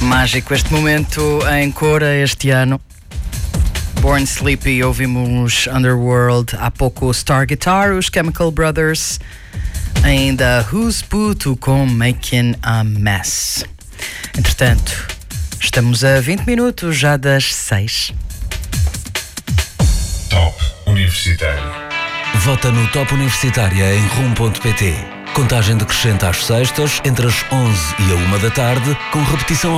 Mágico este momento em Cora este ano. Born Sleepy, ouvimos Underworld, há pouco Star Guitar, os Chemical Brothers, ainda Who's Puto com Making a Mess. Entretanto, estamos a 20 minutos já das 6. Top Universitário. Vota no Top Universitária em rum.pt. Contagem decrescente às sextas, entre as 11 e a 1 da tarde, com repetição